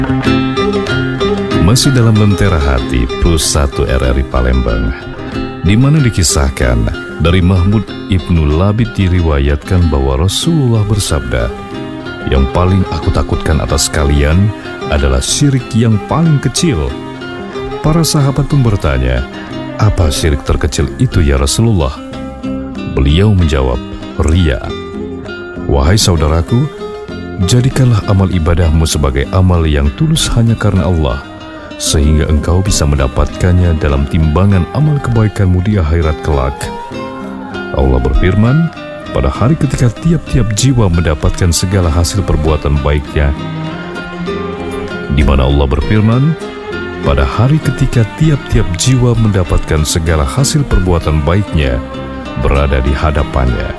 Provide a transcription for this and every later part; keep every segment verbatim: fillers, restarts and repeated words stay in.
Masih dalam Lentera Hati Plus satu R R I Palembang, di mana dikisahkan dari Mahmud Ibnu Labid diriwayatkan bahwa Rasulullah bersabda, "Yang paling aku takutkan atas kalian adalah syirik yang paling kecil." Para sahabat pun bertanya, "Apa syirik terkecil itu ya Rasulullah?" Beliau menjawab, "Riya." Wahai saudaraku, jadikanlah amal ibadahmu sebagai amal yang tulus hanya karena Allah, sehingga engkau bisa mendapatkannya dalam timbangan amal kebaikanmu di akhirat kelak. Allah berfirman, pada hari ketika tiap-tiap jiwa mendapatkan segala hasil perbuatan baiknya, di mana Allah berfirman, pada hari ketika tiap-tiap jiwa mendapatkan segala hasil perbuatan baiknya berada di hadapannya.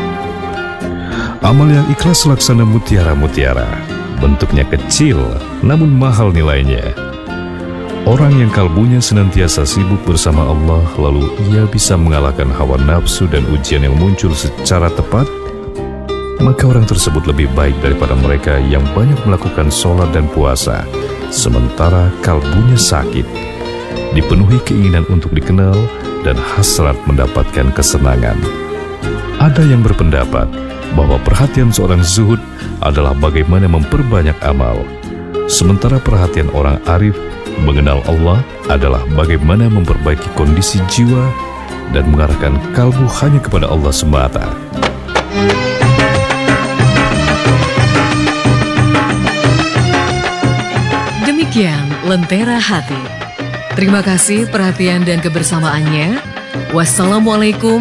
Amal yang ikhlas laksana mutiara-mutiara, bentuknya kecil namun mahal nilainya. Orang yang kalbunya senantiasa sibuk bersama Allah, lalu ia bisa mengalahkan hawa nafsu dan ujian yang muncul secara tepat, maka orang tersebut lebih baik daripada mereka yang banyak melakukan sholat dan puasa, sementara kalbunya sakit, dipenuhi keinginan untuk dikenal dan hasrat mendapatkan kesenangan. Ada yang berpendapat bahwa perhatian seorang zuhud adalah bagaimana memperbanyak amal, sementara perhatian orang arif mengenal Allah adalah bagaimana memperbaiki kondisi jiwa dan mengarahkan kalbu hanya kepada Allah semata. Demikian Lentera Hati. Terima kasih perhatian dan kebersamaannya. Wassalamualaikum